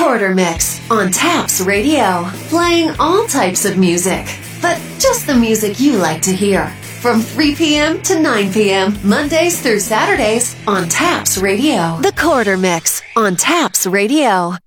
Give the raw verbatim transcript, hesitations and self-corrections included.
Corridor Mix on Taps Radio. Playing all types of music, but just the music you like to hear. From three p.m. to nine p.m. Mondays through Saturdays on Taps Radio. The Corridor Mix on Taps Radio.